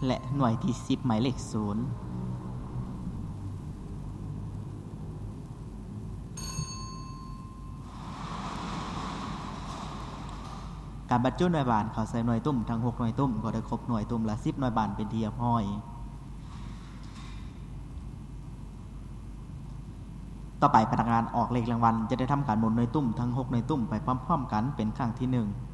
และหน่วยที่10หมายเลข0การบรรจุหน่วยบานเข้าใส่หน่วยตุ้มทั้ง6หน่วยตุ้มก็ได้ครบหน่วยตุ้มละ10หน่วยบานเป็นที่เรียบร้อยต่อไปพนักงานออกเลขรางวัลจะได้ทำการหมุนหน่วยตุ้มทั้ง6หน่วยตุ้มไปพร้อมๆกันเป็นครั้งที่1